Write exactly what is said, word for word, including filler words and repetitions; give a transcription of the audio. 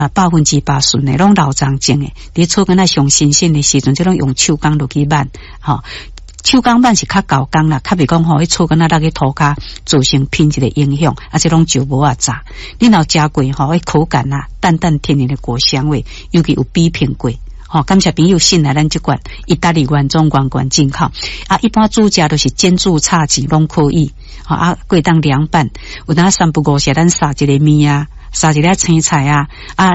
啊，百分之八顺的拢老长种的，伫草根仔上新鲜的时阵，即种用手工落去挽，吼。手工挽是较高工啦，较袂讲吼，迄草根仔落去涂骹造成品质的影响，啊，即种就无啊炸。你若食过吼，迄口感啊，淡淡甜甜的果香味，尤其有比拼过。吼，感谢朋友信来咱即款意大利原装原罐进口啊，一般主食都是煎煮炒煎拢可以，吼啊，过当凉拌，有当三不五时咱撒一个面啊，撒一个青菜啊，啊。